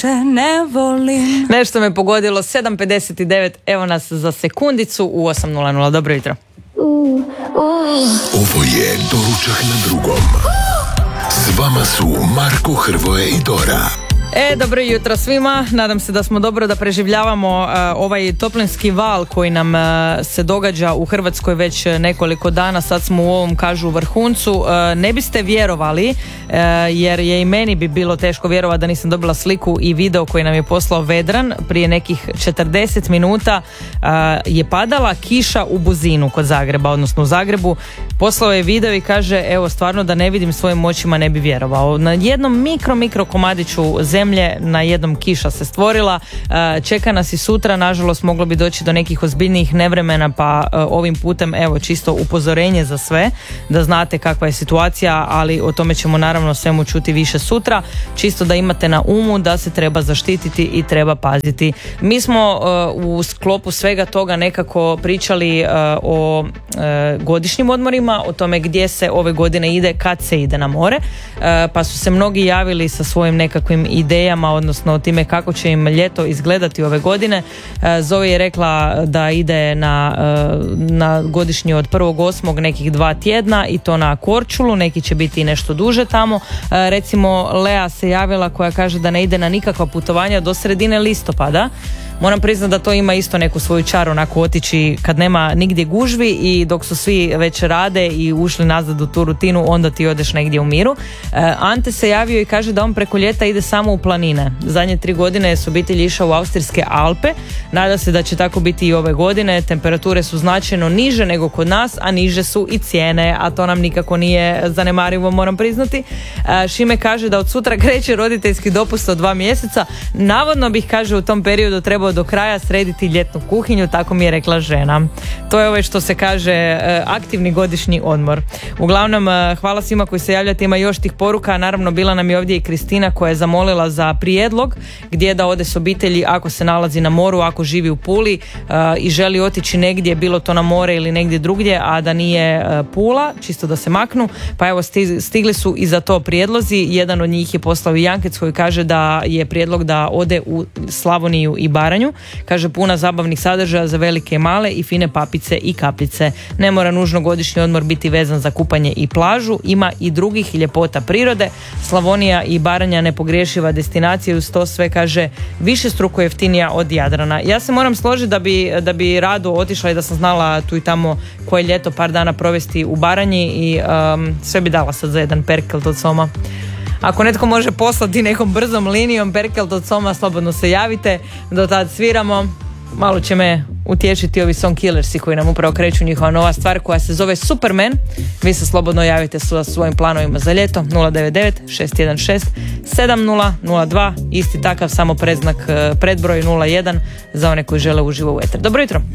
više ne volim. Nešto me pogodilo, 7:59, evo nas za sekundicu u 8:00. Dobro jutro. Ovo je Doručak na drugom. S vama su Marko, Hrvoje i Dora. Dobro jutro svima, nadam se da smo dobro, da preživljavamo ovaj toplinski val koji nam se događa u Hrvatskoj već nekoliko dana. Sad smo u ovom, kažu, vrhuncu. Ne biste vjerovali, jer je i meni bi bilo teško vjerovati da nisam dobila sliku i video koji nam je poslao Vedran. Prije nekih 40 minuta je padala kiša u Buzinu kod Zagreba, odnosno u Zagrebu. Poslao je video i kaže, evo stvarno da ne vidim svojim očima ne bi vjerovao. Na jednom mikro komadiću zemlje na jednom kiša se stvorila. Čeka nas i sutra, nažalost moglo bi doći do nekih ozbiljnijih nevremena, pa ovim putem evo čisto upozorenje za sve, da znate kakva je situacija, ali o tome ćemo naravno svemu čuti više sutra, čisto da imate na umu da se treba zaštititi i treba paziti. Mi smo u sklopu svega toga nekako pričali o godišnjim odmorima, o tome gdje se ove godine ide, kad se ide na more, pa su se mnogi javili sa svojim nekakvim idejama, odnosno o time kako će im ljeto izgledati ove godine. Zoe je rekla da ide na godišnji od 1.8. nekih 2 tjedna i to na Korčulu, neki će biti i nešto duže tamo. Recimo Lea se javila koja kaže da ne ide na nikakva putovanja do sredine listopada. Moram priznati da to ima isto neku svoju čar, onako otići kad nema nigdje gužvi i dok su svi već rade i ušli nazad u tu rutinu, onda ti odeš negdje u miru. Ante se javio i kaže da on preko ljeta ide samo u planine. Zadnje 3 godine su obitelj išao u Austrijske Alpe. Nada se da će tako biti i ove godine. Temperature su značajno niže nego kod nas, a niže su i cijene, a to nam nikako nije zanemarivo, moram priznati. Šime kaže da od sutra kreće roditeljski dopust od 2 mjeseca. Navodno bih, kaže, u tom periodu trebao do kraja srediti ljetnu kuhinju, tako mi je rekla žena. To je ovo što se kaže aktivni godišnji odmor. Uglavnom, hvala svima koji se javljate, ima još tih poruka. Naravno, bila nam je ovdje i Kristina koja je zamolila za prijedlog gdje da ode s obitelji ako se nalazi na moru, ako živi u Puli i želi otići negdje, bilo to na more ili negdje drugdje, a da nije Pula, čisto da se maknu. Pa evo, stigli su i za to prijedlozi. Jedan od njih je poslao i Jankec koji kaže da je prijedlog da ode u Slavoniju i Baranju. Kaže, puna zabavnih sadržaja za velike i male i fine papice i kapljice. Ne mora nužno godišnji odmor biti vezan za kupanje i plažu, ima i drugih ljepota prirode. Slavonija i Baranja nepogriješiva destinacija, uz to sve, kaže, višestruko jeftinija od Jadrana. Ja se moram složiti da bi rado otišla i da sam znala tu i tamo koje ljeto par dana provesti u Baranji i sve bi dala sad za jedan perkel od Soma. Ako netko može poslati nekom brzom linijom Berkelt od Soma, slobodno se javite. Do tad sviramo. Malo će me utješiti ovi Song Killersi koji nam upravo kreću, njihova nova stvar koja se zove Superman. Vi se slobodno javite sa svojim planovima za ljeto. 099 616 7002, isti takav, samo predznak predbroj 01 za one koji žele uživo u eter. Dobro jutro.